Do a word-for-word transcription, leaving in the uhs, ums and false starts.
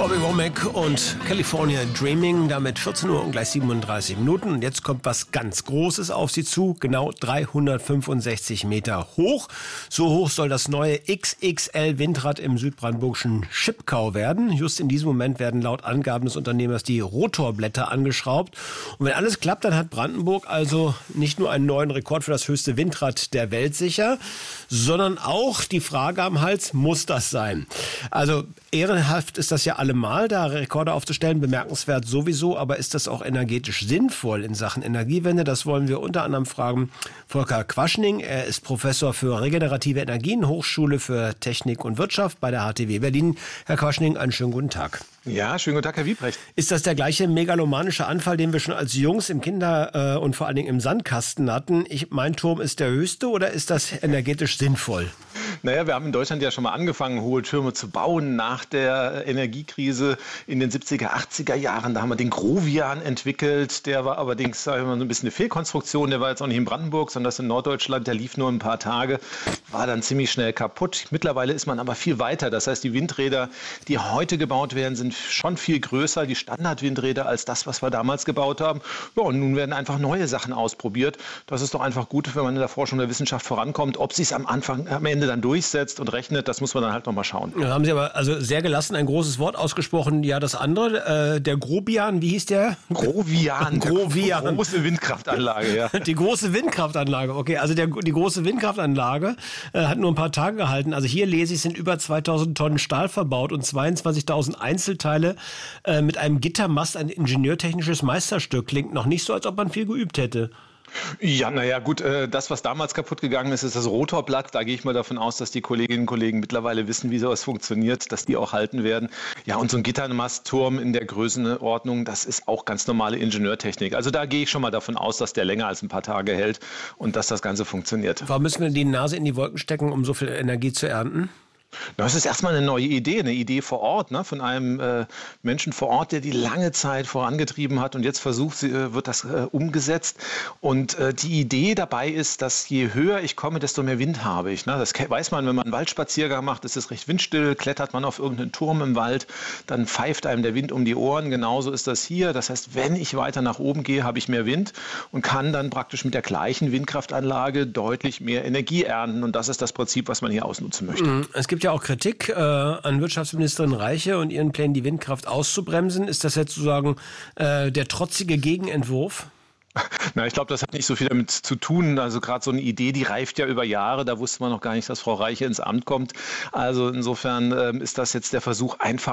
Bobby Womack und California Dreaming, damit vierzehn Uhr und gleich siebenunddreißig Minuten. Und jetzt kommt was ganz Großes auf Sie zu, genau dreihundertfünfundsechzig Meter hoch. So hoch soll das neue X X L-Windrad im südbrandenburgischen Schipkau werden. Just in diesem Moment werden laut Angaben des Unternehmers die Rotorblätter angeschraubt. Und wenn alles klappt, dann hat Brandenburg also nicht nur einen neuen Rekord für das höchste Windrad der Welt sicher, sondern auch die Frage am Hals, muss das sein? Also ehrenhaft ist das ja allemal, da Rekorde aufzustellen, bemerkenswert sowieso, aber ist das auch energetisch sinnvoll in Sachen Energiewende? Das wollen wir unter anderem fragen Volker Quaschning. Er ist Professor für regenerative Energien, Hochschule für Technik und Wirtschaft bei der H T W Berlin. Herr Quaschning, einen schönen guten Tag. Ja, schönen guten Tag, Herr Wiebrecht. Ist das der gleiche megalomanische Anfall, den wir schon als Jungs im Kinder- äh, und vor allen Dingen im Sandkasten hatten? Ich, mein Turm ist der höchste, oder ist das energetisch sinnvoll? Naja, wir haben in Deutschland ja schon mal angefangen, hohe Türme zu bauen nach der Energiekrise in den siebziger, achtziger Jahren. Da haben wir den Grovian entwickelt. Der war allerdings, sagen wir mal, so ein bisschen eine Fehlkonstruktion. Der war jetzt auch nicht in Brandenburg, sondern das in Norddeutschland. Der lief nur ein paar Tage, war dann ziemlich schnell kaputt. Mittlerweile ist man aber viel weiter. Das heißt, die Windräder, die heute gebaut werden, sind schon viel größer, die Standardwindräder, als das, was wir damals gebaut haben. Ja, und nun werden einfach neue Sachen ausprobiert. Das ist doch einfach gut, wenn man in der Forschung der Wissenschaft vorankommt. Ob sie es am Anfang, am Ende dann durchsetzt und rechnet, das muss man dann halt nochmal schauen. Ja, haben Sie aber also sehr gelassen ein großes Wort ausgesprochen. Ja, das andere, äh, der Grobian, wie hieß der? Grovian. Grovian. Die große Windkraftanlage, ja. Die große Windkraftanlage, okay. Also der, die große Windkraftanlage äh, hat nur ein paar Tage gehalten. Also hier lese ich, sind über zweitausend Tonnen Stahl verbaut und zweiundzwanzigtausend Einzelteile äh, mit einem Gittermast, ein ingenieurtechnisches Meisterstück. Klingt noch nicht so, als ob man viel geübt hätte. Ja, naja, gut, äh, das, was damals kaputt gegangen ist, ist das Rotorblatt. Da gehe ich mal davon aus, dass die Kolleginnen und Kollegen mittlerweile wissen, wie sowas funktioniert, dass die auch halten werden. Ja, und so ein Gittermastturm in der Größenordnung, das ist auch ganz normale Ingenieurtechnik. Also da gehe ich schon mal davon aus, dass der länger als ein paar Tage hält und dass das Ganze funktioniert. Warum müssen wir die Nase in die Wolken stecken, um so viel Energie zu ernten? Das ist erstmal eine neue Idee, eine Idee vor Ort, ne, von einem äh, Menschen vor Ort, der die lange Zeit vorangetrieben hat und jetzt versucht, sie, äh, wird das äh, umgesetzt. Und äh, die Idee dabei ist, dass je höher ich komme, desto mehr Wind habe ich. Ne? Das weiß man, wenn man einen Waldspaziergang macht, ist es recht windstill, klettert man auf irgendeinen Turm im Wald, dann pfeift einem der Wind um die Ohren. Genauso ist das hier. Das heißt, wenn ich weiter nach oben gehe, habe ich mehr Wind und kann dann praktisch mit der gleichen Windkraftanlage deutlich mehr Energie ernten. Und das ist das Prinzip, was man hier ausnutzen möchte. Es gibt ja auch Kritik äh, an Wirtschaftsministerin Reiche und ihren Plänen, die Windkraft auszubremsen. Ist das jetzt sozusagen äh, der trotzige Gegenentwurf? Na, ich glaube, das hat nicht so viel damit zu tun. Also gerade so eine Idee, die reift ja über Jahre. Da wusste man noch gar nicht, dass Frau Reiche ins Amt kommt. Also insofern ähm, ist das jetzt der Versuch, einfach